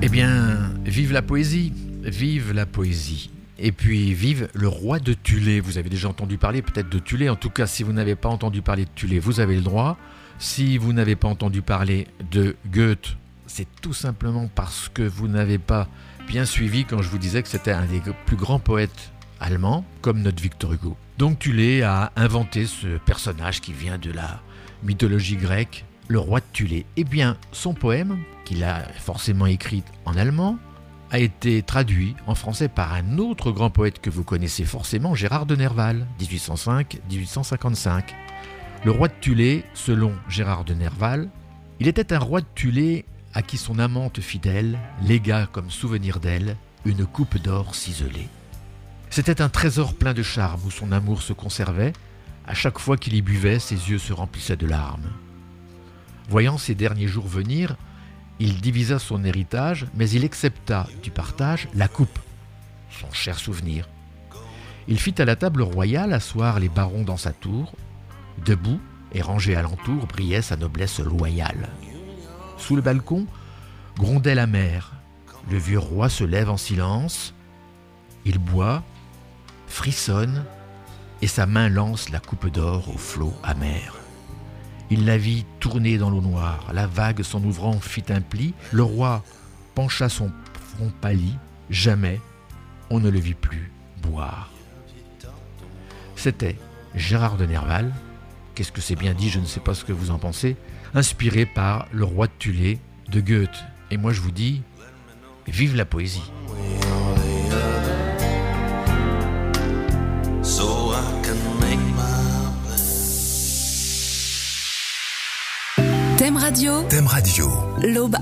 Eh bien, vive la poésie, vive la poésie. Et puis vive le roi de Thulé. Vous avez déjà entendu parler peut-être de Thulé. En tout cas, si vous n'avez pas entendu parler de Thulé, vous avez le droit. Si vous n'avez pas entendu parler de Goethe, c'est tout simplement parce que vous n'avez pas bien suivi quand je vous disais que c'était un des plus grands poètes allemands, comme notre Victor Hugo. Donc Thulé a inventé ce personnage qui vient de la mythologie grecque, le roi de Thulé. Eh bien, son poème, qu'il a forcément écrit en allemand, a été traduit en français par un autre grand poète que vous connaissez forcément, Gérard de Nerval, 1805-1855. Le roi de Thulé, selon Gérard de Nerval, il était un roi de Thulé à qui son amante fidèle légua comme souvenir d'elle une coupe d'or ciselée. C'était un trésor plein de charme où son amour se conservait. À chaque fois qu'il y buvait, ses yeux se remplissaient de larmes. Voyant ses derniers jours venir, il divisa son héritage, mais il accepta du partage la coupe, son cher souvenir. Il fit à la table royale asseoir les barons dans sa tour. Debout et rangé alentour brillait sa noblesse loyale. Sous le balcon, grondait la mer. Le vieux roi se lève en silence. Il boit, frissonne, et sa main lance la coupe d'or au flot amer. Il la vit tourner dans l'eau noire. La vague s'en ouvrant fit un pli. Le roi pencha son front pâli. Jamais on ne le vit plus boire. C'était Gérard de Nerval. Qu'est-ce que c'est bien dit, je ne sais pas ce que vous en pensez. Inspiré par le roi de Thulé de Goethe. Et moi je vous dis, vive la poésie. Thème Radio. Thème Radio. L'Aube